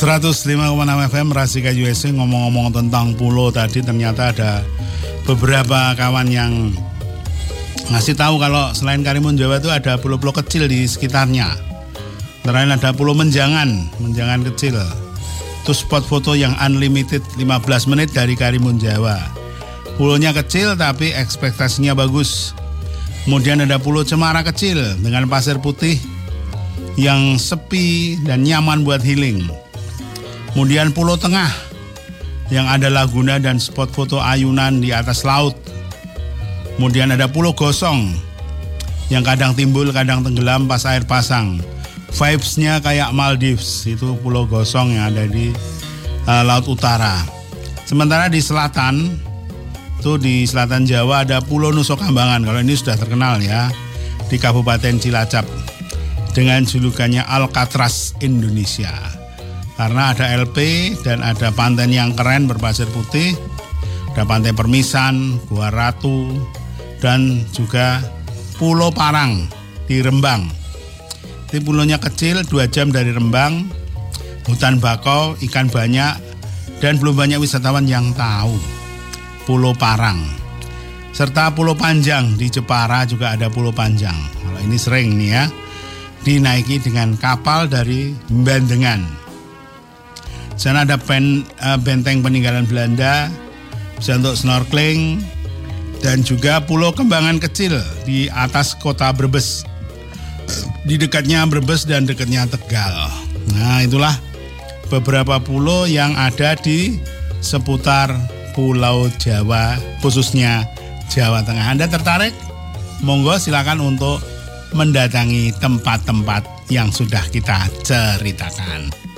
105,6 FM Rasika USA. Ngomong-ngomong tentang pulau tadi, ternyata ada beberapa kawan yang ngasih tahu kalau selain Karimun Jawa itu ada pulau-pulau kecil di sekitarnya. Terakhir ada Pulau Menjangan kecil. Itu spot foto yang unlimited 15 menit dari Karimun Jawa. Pulaunya kecil tapi ekspektasinya bagus. Kemudian ada Pulau Cemara kecil dengan pasir putih yang sepi dan nyaman buat healing. Kemudian Pulau Tengah yang ada laguna dan spot foto ayunan di atas laut. Kemudian ada Pulau Gosong yang kadang timbul, kadang tenggelam pas air pasang. Vibes-nya kayak Maldives, itu Pulau Gosong yang ada di Laut Utara. Sementara di selatan, itu di selatan Jawa ada Pulau Nusa Kambangan. Kalau ini sudah terkenal ya, di Kabupaten Cilacap dengan julukannya Alcatraz Indonesia. Karena ada LP dan ada pantai yang keren berpasir putih, ada Pantai Permisan, Gua Ratu, dan juga Pulau Parang di Rembang. Ini pulaunya kecil, 2 jam dari Rembang, hutan bakau, ikan banyak, dan belum banyak wisatawan yang tahu Pulau Parang. Serta Pulau Panjang di Jepara juga ada Pulau Panjang. Kalau ini sering nih ya, dinaiki dengan kapal dari Bandengan. Di sana ada benteng peninggalan Belanda, bisa untuk snorkeling, dan juga Pulau Kembangan kecil di atas kota Brebes. Di dekatnya Brebes dan dekatnya Tegal. Nah, itulah beberapa pulau yang ada di seputar Pulau Jawa, khususnya Jawa Tengah. Anda tertarik? Monggo silakan untuk mendatangi tempat-tempat yang sudah kita ceritakan.